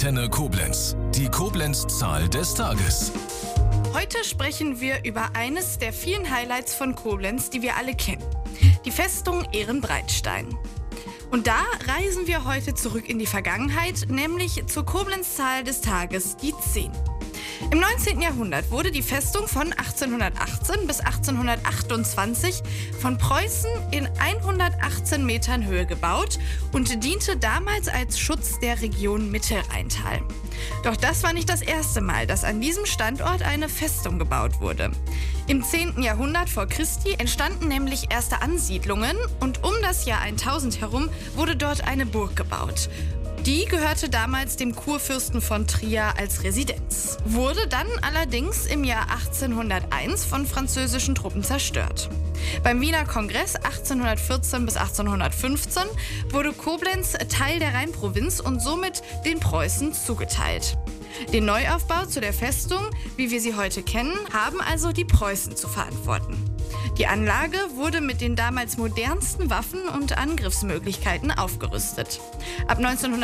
Antenne Koblenz. Die Koblenz-Zahl des Tages. Heute sprechen wir über eines der vielen Highlights von Koblenz, die wir alle kennen. Die Festung Ehrenbreitstein. Und da reisen wir heute zurück in die Vergangenheit, nämlich zur Koblenz-Zahl des Tages, die 10. Im 19. Jahrhundert wurde die Festung von 1818 bis 1828 von Preußen in 118 Metern Höhe gebaut und diente damals als Schutz der Region Mittelrheintal. Doch das war nicht das erste Mal, dass an diesem Standort eine Festung gebaut wurde. Im 10. Jahrhundert vor Christi entstanden nämlich erste Ansiedlungen und um das Jahr 1000 herum wurde dort eine Burg gebaut. Die gehörte damals dem Kurfürsten von Trier als Residenz, wurde dann allerdings im Jahr 1801 von französischen Truppen zerstört. Beim Wiener Kongress 1814 bis 1815 wurde Koblenz Teil der Rheinprovinz und somit den Preußen zugeteilt. Den Neuaufbau zu der Festung, wie wir sie heute kennen, haben also die Preußen zu verantworten. Die Anlage wurde mit den damals modernsten Waffen und Angriffsmöglichkeiten aufgerüstet. Ab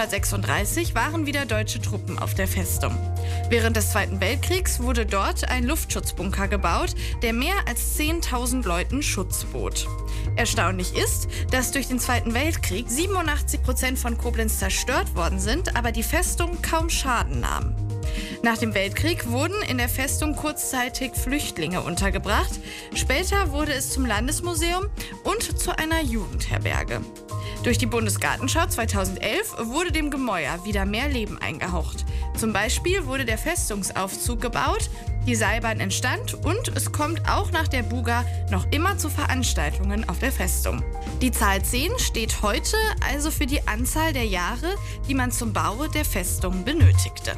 1936 waren wieder deutsche Truppen auf der Festung. Während des Zweiten Weltkriegs wurde dort ein Luftschutzbunker gebaut, der mehr als 10.000 Leuten Schutz bot. Erstaunlich ist, dass durch den Zweiten Weltkrieg 87% von Koblenz zerstört worden sind, aber die Festung kaum Schaden nahm. Nach dem Weltkrieg wurden in der Festung kurzzeitig Flüchtlinge untergebracht. Später wurde es zum Landesmuseum und zu einer Jugendherberge. Durch die Bundesgartenschau 2011 wurde dem Gemäuer wieder mehr Leben eingehaucht. Zum Beispiel wurde der Festungsaufzug gebaut, die Seilbahn entstand und es kommt auch nach der Buga noch immer zu Veranstaltungen auf der Festung. Die Zahl 10 steht heute also für die Anzahl der Jahre, die man zum Bau der Festung benötigte.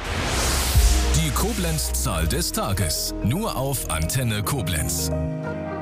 Die Koblenz-Zahl des Tages. Nur auf Antenne Koblenz.